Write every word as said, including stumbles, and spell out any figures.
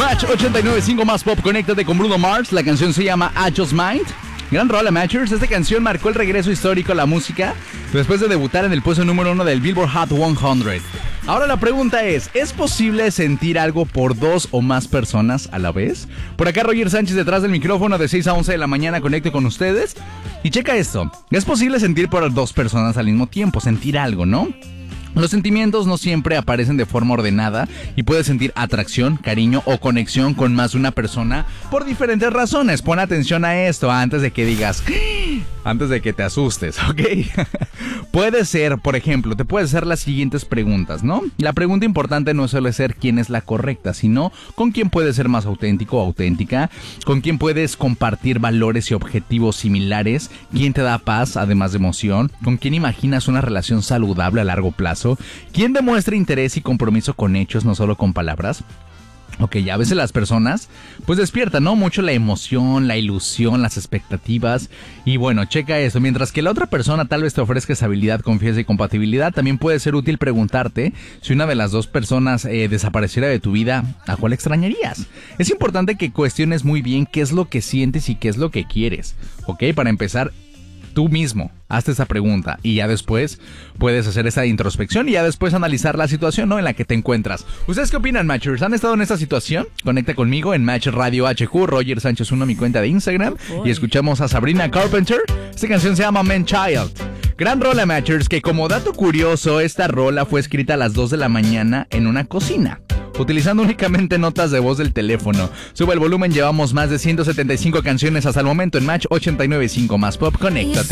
Match ochenta y nueve punto cinco más pop, conéctate con Bruno Mars. La canción se llama I Just Mind. Gran rola, Matchers. Esta canción marcó el regreso histórico a la música después de debutar en el puesto número uno del Billboard Hot cien. Ahora la pregunta es, ¿es posible sentir algo por dos o más personas a la vez? Por acá Roger Sánchez detrás del micrófono de seis a once de la mañana, conecto con ustedes. Y checa esto, es posible sentir por dos personas al mismo tiempo, sentir algo, ¿no? Los sentimientos no siempre aparecen de forma ordenada y puedes sentir atracción, cariño o conexión con más de una persona por diferentes razones. Pon atención a esto antes de que digas, antes de que te asustes, ¿ok? Puede ser, por ejemplo, te puedes hacer las siguientes preguntas, ¿no? La pregunta importante no suele ser quién es la correcta, sino con quién puedes ser más auténtico o auténtica, con quién puedes compartir valores y objetivos similares, quién te da paz además de emoción, con quién imaginas una relación saludable a largo plazo. ¿Quién demuestra interés y compromiso con hechos, no solo con palabras? Ok, a veces las personas pues despiertan, ¿no? Mucho la emoción, la ilusión, las expectativas. Y bueno, checa eso. Mientras que la otra persona tal vez te ofrezca estabilidad, confianza y compatibilidad, también puede ser útil preguntarte si una de las dos personas eh, desapareciera de tu vida, ¿a cuál extrañarías? Es importante que cuestiones muy bien qué es lo que sientes y qué es lo que quieres. Ok, para empezar, tú mismo, hazte esa pregunta y ya después puedes hacer esa introspección y ya después analizar la situación, ¿no?, en la que te encuentras. ¿Ustedes qué opinan, Matchers? ¿Han estado en esta situación? Conecta conmigo en Match Radio H Q, Roger Sánchez uno, mi cuenta de Instagram, y escuchamos a Sabrina Carpenter. Esta canción se llama Man Child. Gran rola, Matchers, que como dato curioso, esta rola fue escrita a las dos de la mañana en una cocina, utilizando únicamente notas de voz del teléfono. Sube el volumen, llevamos más de ciento setenta y cinco canciones hasta el momento en Match ochenta y nueve punto cinco más pop. Conéctate.